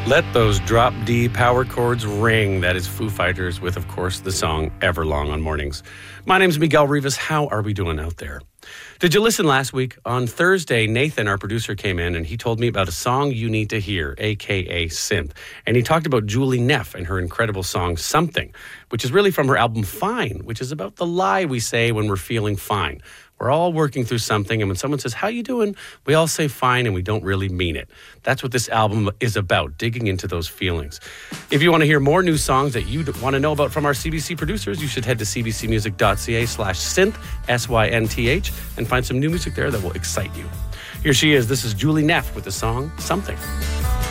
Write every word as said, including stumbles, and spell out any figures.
Let those drop D power chords ring. That is Foo Fighters with, of course, the song Everlong on Mornings. My name's Miguel Rivas. How are we doing out there? Did you listen last week? On Thursday, Nathan, our producer, came in and he told me about a song you need to hear, a k a. Synth. And he talked about Julie Neff and her incredible song, Something, which is really from her album Fine, which is about the lie we say when we're feeling fine. We're all working through something, and when someone says, how you doing? We all say fine, and we don't really mean it. That's what this album is about, digging into those feelings. If you want to hear more new songs that you want to know about from our C B C producers, you should head to cbcmusic.ca slash synth, S Y N T H, and find some new music there that will excite you. Here she is. This is Julie Neff with the song Something.